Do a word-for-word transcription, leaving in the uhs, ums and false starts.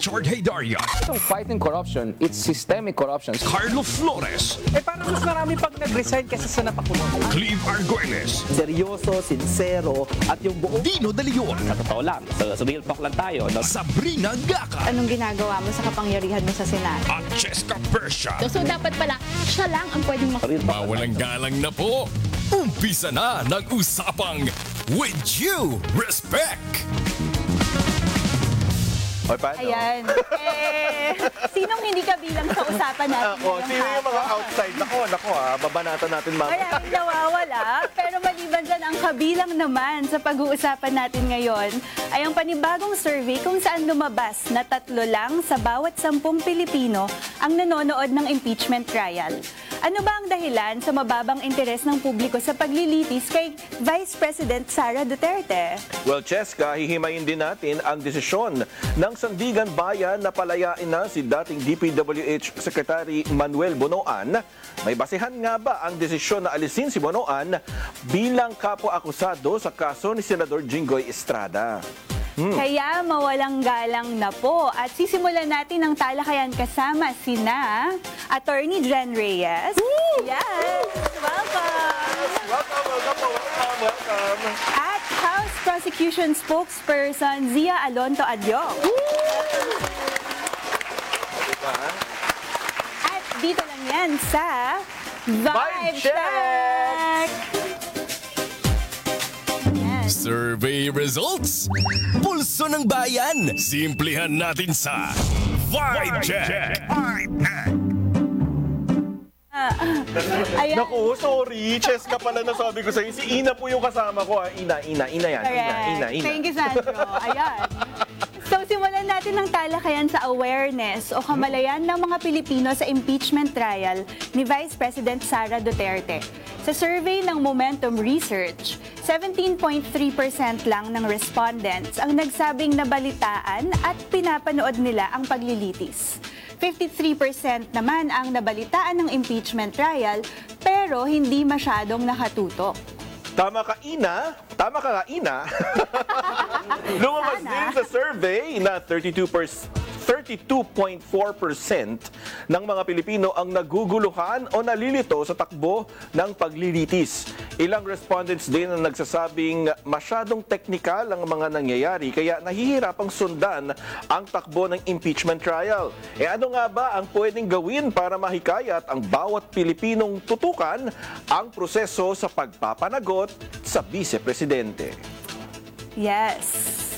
Richard Haydarian, Itong fighting corruption, it's systemic corruption. Carlo Flores, Eh parang mas marami pag nag-resign kaysa sa napakulong. Clive Arguelles, seryoso, sincero, at yung buong Dino De Leon, Sa totoo lang, sa, sa real talk lang tayo. No? Sabrina Gaca, Anong ginagawa mo sa kapangyarihan mo sa Senado? at Jessica Persia. So dapat pala, siya lang ang pwedeng mak- Real talk lang Mawalang tayo. galang na po. Umpisa na ng usapang With You Respect. O, paano? Ayan. Eh, sinong hindi kabilang sa usapan natin Ako, ngayong sino yung mga hapon? outside? Nako, nako ah, babanatan natin mga... Maraming nawawala, pero maliban dyan ang kabilang naman sa pag-uusapan natin ngayon ay ang panibagong survey kung saan lumabas na tatlo lang sa bawat sampung Pilipino ang nanonood ng impeachment trial. Ano ba ang dahilan sa mababang interes ng publiko sa paglilitis kay Vice President Sara Duterte? Well, Cheska, hihimayin din natin ang desisyon ng Sandigan Bayan na palayain na si dating D P W H Secretary Manuel Bonoan. May basehan nga ba ang desisyon na alisin si Bonoan bilang kapwa-akusado sa kaso ni Senador Jinggoy Estrada? Kaya mawalang galang na po at sisimulan natin ang talakayan kasama sina Attorney Jen Reyes. Yes! Welcome! Welcome, welcome, welcome, welcome. At House Prosecution Spokesperson Zia Alonto Adyo. At dito lang yan sa Vibe Vibe Check! Check! Yan. Survey results. Pulso ng bayan. Simplihan natin sa Vibe Check. Ayan. Naku, sorry. Cheska pala na sabi ko sa'yo. Si Ina po yung kasama ko. Ha? Ina, Ina, Ina yan. Ina, Correct. Ina, Ina. Thank you, Sandro. Ayan. So, simulan natin ang talakayan sa awareness o kamalayan ng mga Pilipino sa impeachment trial ni Vice President Sara Duterte. Sa survey ng Momentum Research, seventeen point three percent lang ng respondents ang nagsabing nabalitaan at pinapanood nila ang paglilitis. fifty-three percent naman ang nabalitaan ng impeachment trial pero hindi masyadong nakatutok. Tama ka, Ina. Tama ka nga, Ina. Lumabas Sana. din sa survey na thirty-two point four percent ng mga Pilipino ang naguguluhan o nalilito sa takbo ng paglilitis. Ilang respondents din ang nagsasabing masyadong teknikal ang mga nangyayari kaya nahihirapang sundan ang takbo ng impeachment trial. E ano nga ba ang pwedeng gawin para mahikayat ang bawat Pilipinong tutukan ang proseso sa pagpapanagot sa Vice Presidente? Yes.